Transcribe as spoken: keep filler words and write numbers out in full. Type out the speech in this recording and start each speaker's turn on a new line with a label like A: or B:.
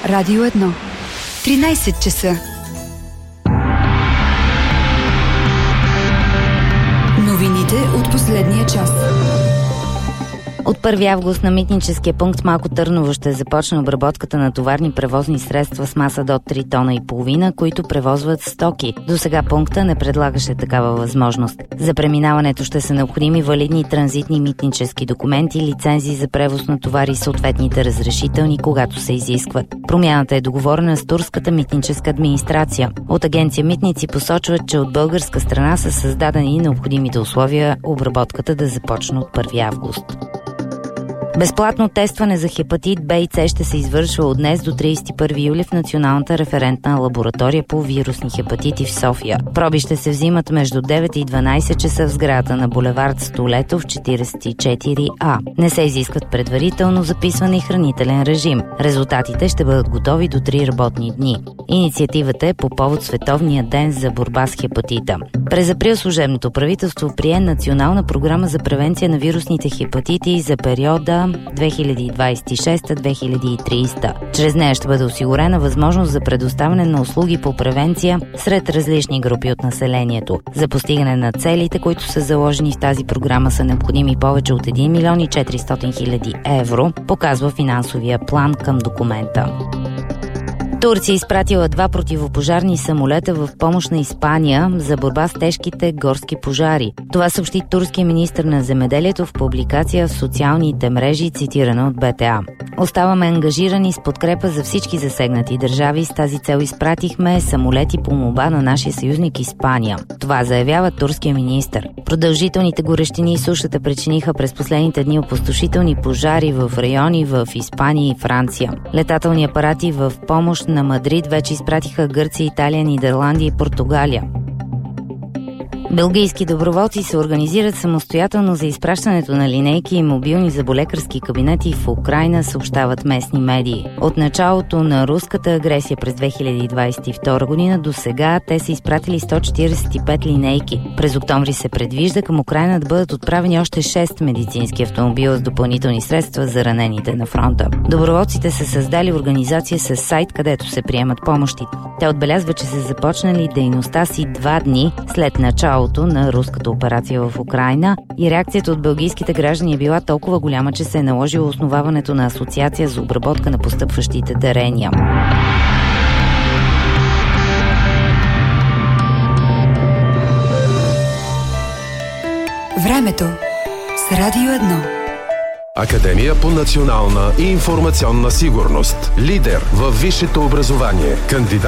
A: Радио едно. тринайсет часа. Новините от последния час.
B: От първи август на митническия пункт Малко Търново ще започне обработката на товарни превозни средства с маса до три тона и половина, които превозват стоки. До сега пункта не предлагаше такава възможност. За преминаването ще са необходими валидни транзитни митнически документи, лицензии за превоз на товари и съответните разрешителни, когато се изискват. Промяната е договорена с турската митническа администрация. От агенция Митници посочват, че от българска страна са създадени необходимите условия обработката да започне от първи август. Безплатно тестване за хепатит Б и С ще се извършва от днес до трийсет и първи юли в Националната референтна лаборатория по вирусни хепатити в София. Проби ще се взимат между девет и дванайсет часа в сградата на булевард Столетов четирийсет и четири А. Не се изискват предварително записване и хранителен режим. Резултатите ще бъдат готови до три работни дни. Инициативата е по повод Световния ден за борба с хепатита. През април служебното правителство прие национална програма за превенция на вирусните хепатити за периода две хиляди двайсет и шеста до две хиляди и трийсета. Чрез нея ще бъде осигурена възможност за предоставяне на услуги по превенция сред различни групи от населението. За постигане на целите, които са заложени в тази програма, са необходими повече от един милион и четиристотин хиляди евро, показва финансовия план към документа. Турция изпратила два противопожарни самолета в помощ на Испания за борба с тежките горски пожари. Това съобщи турския министър на земеделието в публикация в социалните мрежи, цитирана от Б Т А. Оставаме ангажирани с подкрепа за всички засегнати държави. С тази цел изпратихме самолети по молба на нашия съюзник Испания. Това заявява турския министър. Продължителните горещини и сушата причиниха през последните дни опустошителни пожари в райони в Испания и Франция. Летателни апарати в помощ на Мадрид вече изпратиха Гърция, Италия, Нидерландия и Португалия. Белгийски доброволци се организират самостоятелно за изпращането на линейки и мобилни зъболекарски кабинети в Украйна, съобщават местни медии. От началото на руската агресия през две хиляди двайсет и втора година до сега те са изпратили сто четирийсет и пет линейки. През октомври се предвижда към Украйна да бъдат отправени още шест медицински автомобила с допълнителни средства за ранените на фронта. Доброволците са създали организация с сайт, където се приемат помощите. Те отбелязват, че са започнали дейността си два дни след началото на руската операция в Украйна и реакцията от белгийските граждани е била толкова голяма, че се е наложило основаването на асоциация за обработка на постъпващите дарения.
A: Времето с Радио едно.
C: Академия по национална и информационна сигурност. Лидер във висшето образование. Кандидат